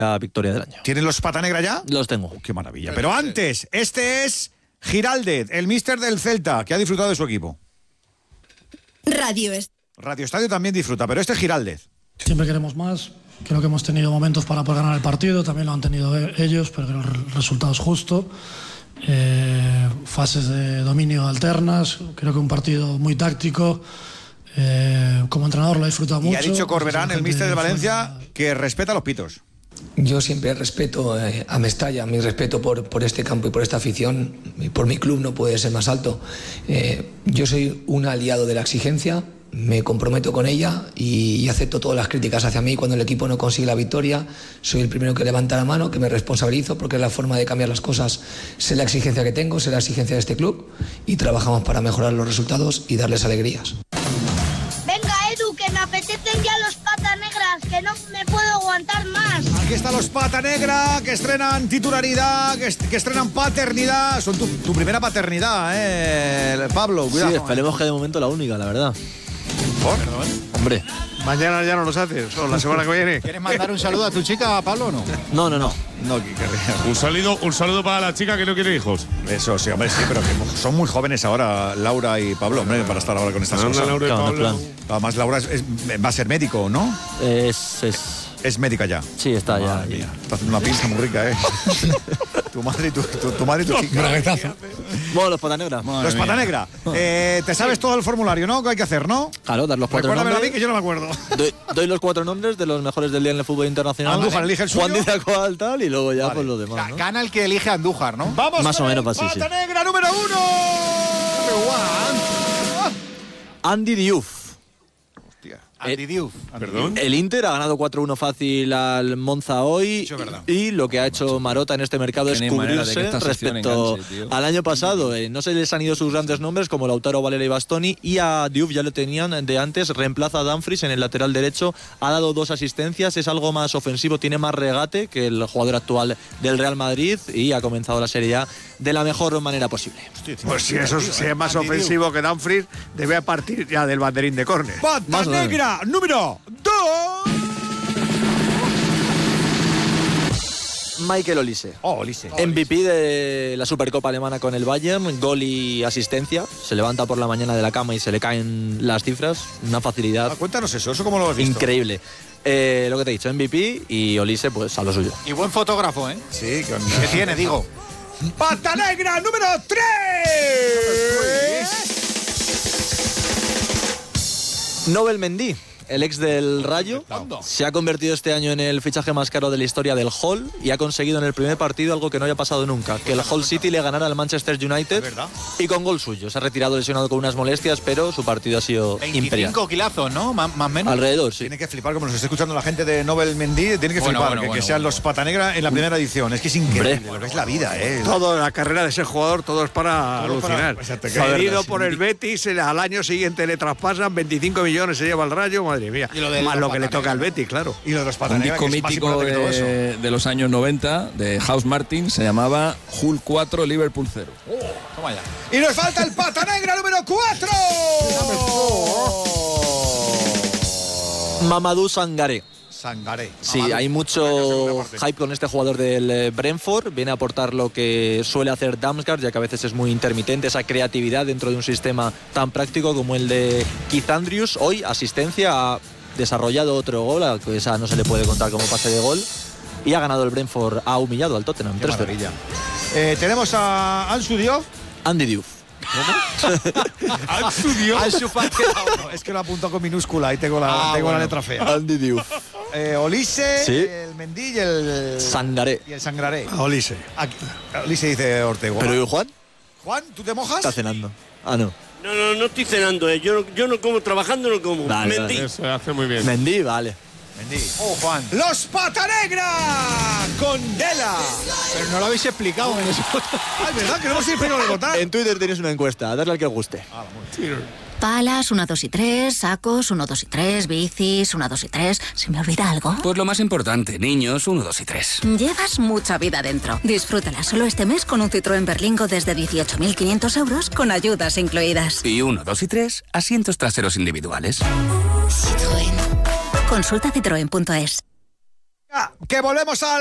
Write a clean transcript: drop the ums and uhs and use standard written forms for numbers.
la victoria del año. ¿Tienen los pata negra ya? Los tengo. Qué maravilla. Pero antes, este es Giraldez, el míster del Celta, que ha disfrutado de su equipo. Radio Estadio también disfruta, pero este es Giraldez. Siempre queremos más. Creo que hemos tenido momentos para poder ganar el partido, también lo han tenido ellos, pero creo que el resultado es justo. Fases de dominio alternas, creo que un partido muy táctico. Como entrenador lo he disfrutado mucho. Y ha dicho Corberán, el míster de Valencia, que respeta los pitos. Yo siempre respeto a Mestalla, mi respeto por este campo y por esta afición, y por mi club no puede ser más alto. Yo soy un aliado de la exigencia, me comprometo con ella y acepto todas las críticas hacia mí cuando el equipo no consigue la victoria. Soy el primero que levanta la mano, que me responsabilizo, porque es la forma de cambiar las cosas. Sé la exigencia que tengo, sé la exigencia de este club y trabajamos para mejorar los resultados y darles alegrías. Venga, Edu, que me apetecen ya los pata negras, que no me puedo aguantar más. Aquí están los pata negra, que estrenan titularidad, que estrenan paternidad. Son tu primera paternidad, Pablo. Cuidado. Sí, esperemos que de momento la única, la verdad. ¿Por? Hombre. Mañana ya no los haces, o la semana que viene. ¿Quieres mandar un saludo a tu chica, Pablo, o no? No. No, que Un saludo para la chica que no quiere hijos. Eso sí, hombre, sí, pero que son muy jóvenes ahora, Laura y Pablo, hombre, para estar ahora con estas cosas. Laura y Pablo. Además, Laura va a ser médico, ¿no? Es médica ya. Sí, está ya. Mía, está haciendo una pizza muy rica, ¿eh? tu madre y tu chica. Bueno, los pata negra. Los pata negra. Te sabes todo el formulario, ¿no? ¿Qué hay que hacer, no? Claro, dar los 4 Recuérdamelo nombres. a mí, que yo no me acuerdo. Doy los 4 nombres de los mejores del día en el fútbol internacional. Andújar elige el suyo. Juan Díaz Coal, tal, y luego ya pues los demás, ¿no? Gana el que elige a Andújar, ¿no? Vamos Más con o menos, el así, sí. pata negra número 1. Andy Diouf. Andy Diouf. ¿Perdón? El Inter ha ganado 4-1 fácil al Monza hoy. Y lo que ha hecho Marotta en este mercado es cubrirse respecto al año pasado. No se les han ido sus grandes nombres como Lautaro, Valera y Bastoni, y a Diouf ya lo tenían de antes. Reemplaza a Dumfries en el lateral derecho. Ha dado 2 asistencias, es algo más ofensivo, tiene más regate que el jugador actual del Real Madrid y ha comenzado la Serie A de la mejor manera posible. Pues si eso es más ofensivo que Dumfries, debe partir ya del banderín de córner. Pata negra número 2. Michael Olise. MVP de la Supercopa alemana con el Bayern, gol y asistencia. Se levanta por la mañana de la cama y se le caen las cifras. Una facilidad. Cuéntanos eso cómo lo has visto. Increíble. Lo que te he dicho, MVP y Olise pues a lo suyo. Y buen fotógrafo, ¿eh? Sí, ¿Qué tiene, digo? Pata negra número 3. Nobel Mendy, el ex del Rayo, se ha convertido este año en el fichaje más caro de la historia del Hull y ha conseguido en el primer partido algo que no había pasado nunca, que el Hull City le ganara al Manchester United y con gol suyo. Se ha retirado lesionado con unas molestias, pero su partido ha sido 25 imperial. kilazos, ¿no? Más o menos. Alrededor, sí. Tiene que flipar, como nos está escuchando la gente de Nobel Mendy, tiene que flipar que sean los pata negra en la primera edición. Es que es increíble lo que es la vida, ¿eh? Toda la carrera de ese jugador, todo es para alucinar. Cedido por el Betis, al año siguiente le traspasan 25 millones, se lleva al Rayo, madre mía. Más lo que le toca al Betis, claro. Y lo de los pata Un negra, disco que es más mítico importante que todo eso. de los años 90 de House Martin se llamaba Hull 4, Liverpool 0. Toma ya. Y nos falta el pata negra número 4. Mamadou Sangaré. Sí, hay mucho hype con este jugador del Brentford. Viene a aportar lo que suele hacer Damsgaard, ya que a veces es muy intermitente, esa creatividad dentro de un sistema tan práctico como el de Keith Andrews. Hoy, asistencia, ha desarrollado otro gol, a que esa no se le puede contar como pase de gol. Y ha ganado el Brentford, ha humillado al Tottenham. 3-0. Tenemos a Ansu Diouf. Andy Diouf. Ansu Diouf. Es que lo apunto con minúscula y tengo la letra fea. Andy Diouf. Olise, sí. El Mendy y el Sangaré. Y el Sangaré. Olise. Olise dice Ortega. ¿Pero y Juan? Juan, ¿tú te mojas? Está cenando. Ah, no. No estoy cenando, yo no como, trabajando no como. Vale, Mendy. Eso hace muy bien. Mendy, vale. Mendy. Juan. ¡Los pata negra! ¡Con Dela! Pero no lo habéis explicado en eso. Es verdad que no hemos explicado de votar. En Twitter tenéis una encuesta, darle al que os guste. Palas, 1, 2 y 3, sacos, 1, 2 y 3, bicis, 1, 2 y 3. ¿Se me olvida algo? Pues lo más importante, niños, 1, 2 y 3. Llevas mucha vida dentro. Disfrútala solo este mes con un Citroën Berlingo desde 18.500 euros con ayudas incluidas. Y 1, 2 y 3, asientos traseros individuales. Citroën. Consulta citroen.es. Que volvemos al